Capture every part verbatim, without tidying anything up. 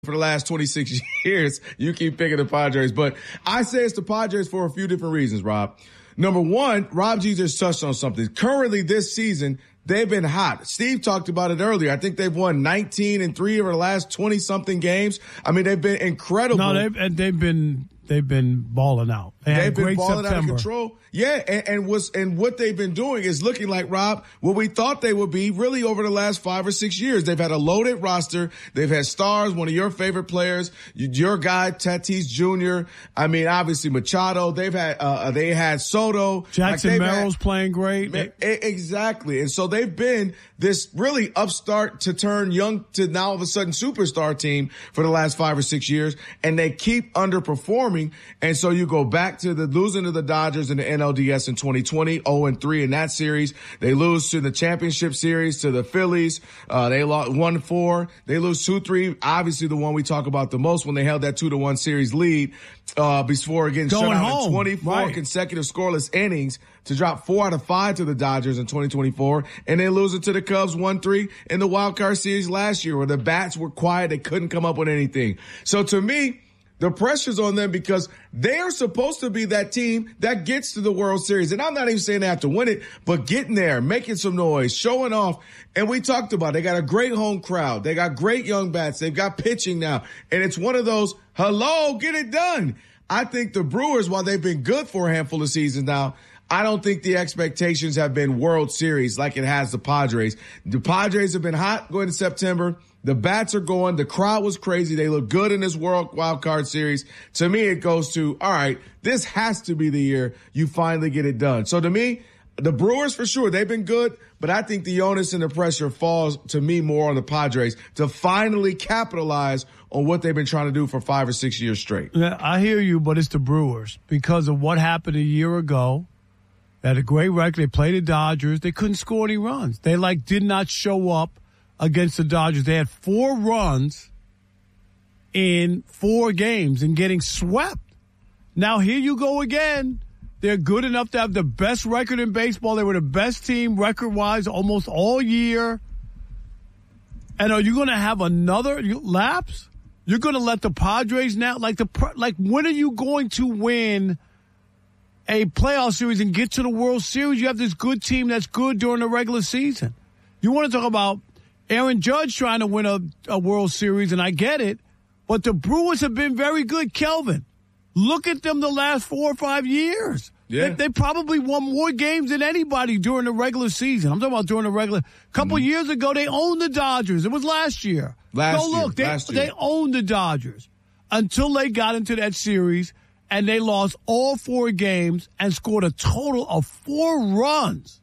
for the last twenty-six years, you keep picking the Padres. But I say it's the Padres for a few different reasons, Rob. Number one, Rob G just touched on something. Currently this season, they've been hot. Steve talked about it earlier. I think they've won nineteen and three over the last twenty-something games. I mean, they've been incredible. No, they've, and they've been they've been balling out. They they've had been great balling September. out of control. Yeah, and, and, was, and what they've been doing is looking like, Rob, what we thought they would be really over the last five or six years. They've had a loaded roster. They've had stars, one of your favorite players, your guy, Tatis Junior I mean, obviously Machado. They've had, uh, they had Soto. Jackson like Merrill's had, playing great. Exactly. And so they've been this really upstart to turn young to now all of a sudden superstar team for the last five or six years. And they keep underperforming. And so you go back to the losing to the Dodgers in the N L D S in twenty twenty, oh and three in that series. They lose to the championship series to the Phillies. Uh, they lost one four. They lose two three. Obviously the one we talk about the most when they held that two to one series lead, uh, before getting Going shut out home. in twenty-four right. consecutive scoreless innings to drop four out of five to the Dodgers in twenty twenty-four. And then losing to the Cubs one three in the wild card series last year where the bats were quiet. They couldn't come up with anything. So to me, the pressure's on them because they're supposed to be that team that gets to the World Series. And I'm not even saying they have to win it, but getting there, making some noise, showing off. And we talked about it. They got a great home crowd. They got great young bats. They've got pitching now. And it's one of those, hello, get it done. I think the Brewers, while they've been good for a handful of seasons now, I don't think the expectations have been World Series like it has the Padres. The Padres have been hot going to September. The bats are going. The crowd was crazy. They look good in this World Wild Card Series. To me, it goes to, all right, this has to be the year you finally get it done. So to me, the Brewers for sure, they've been good, but I think the onus and the pressure falls to me more on the Padres to finally capitalize on what they've been trying to do for five or six years straight. Yeah, I hear you, but it's the Brewers because of what happened a year ago. They had a great record. They played the Dodgers. They couldn't score any runs. They like did not show up against the Dodgers. They had four runs in four games and getting swept. Now here you go again. They're good enough to have the best record in baseball. They were the best team record-wise almost all year. And are you going to have another lapse? You're going to let the Padres now, like the like when are you going to win a playoff series and get to the World Series? You have this good team that's good during the regular season. You want to talk about Aaron Judge trying to win a, a World Series, and I get it, but the Brewers have been very good. Kelvin, look at them the last four or five years. Yeah. They, they probably won more games than anybody during the regular season. I'm talking about during the regular. A couple mm-hmm. years ago, they owned the Dodgers. It was last year. Last Go look, year. They, last year. they owned the Dodgers until they got into that series, and they lost all four games and scored a total of four runs.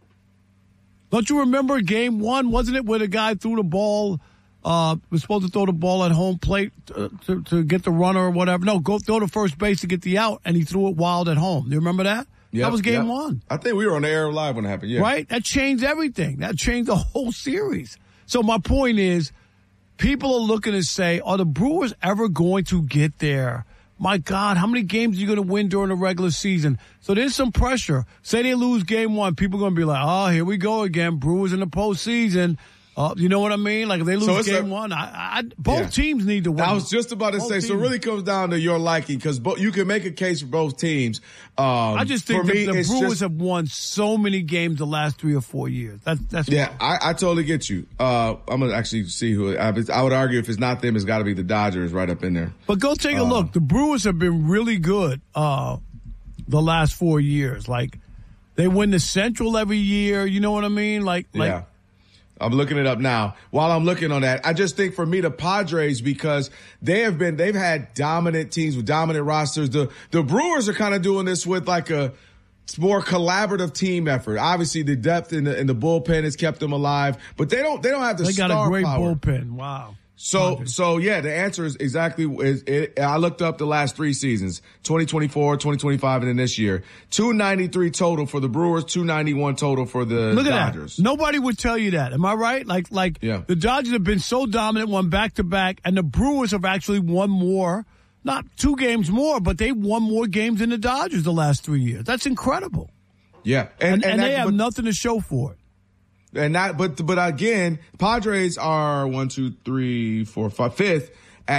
Don't you remember game one, wasn't it, where the guy threw the ball, uh, was supposed to throw the ball at home plate to, to, to get the runner or whatever? No, go throw to first base to get the out, and he threw it wild at home. Do you remember that? Yep, that was game yep. one. I think we were on the air live when it happened, yeah. Right? That changed everything. That changed the whole series. So my point is, people are looking to say, are the Brewers ever going to get there? My God, how many games are you going to win during the regular season? So there's some pressure. Say they lose game one, people are going to be like, oh, here we go again, Brewers in the postseason. Uh, you know what I mean? Like if they lose so game a, one, I, I, both yeah. teams need to win. I was just about to both say, teams. So it really comes down to your liking because bo- you can make a case for both teams. Um, I just think for the, me, the Brewers just, have won so many games the last three or four years. That, that's yeah, I, I totally get you. Uh, I'm going to actually see who I, I would argue if it's not them, it's got to be the Dodgers right up in there. But go take a uh, look. The Brewers have been really good uh, the last four years. Like they win the Central every year. You know what I mean? Like, like. Yeah. I'm looking it up now. While I'm looking on that, I just think for me, the Padres, because they have been, they've had dominant teams with dominant rosters. The, the Brewers are kind of doing this with like a more collaborative team effort. Obviously the depth in the, in the bullpen has kept them alive, but they don't, they don't have the they star got a great power. bullpen. Wow. So, Padres. so yeah, the answer is exactly, is it, I looked up the last three seasons, twenty twenty-four, twenty twenty-five, and then this year. two ninety-three total for the Brewers, two ninety-one total for the Look Dodgers. At that. Nobody would tell you that. Am I right? Like, like yeah. the Dodgers have been so dominant, won back to back, and the Brewers have actually won more, not two games more, but they won more games than the Dodgers the last three years. That's incredible. Yeah. And, and, and that, they have but, nothing to show for it. And not, but, but again, Padres are one, two, three, four, five, fifth.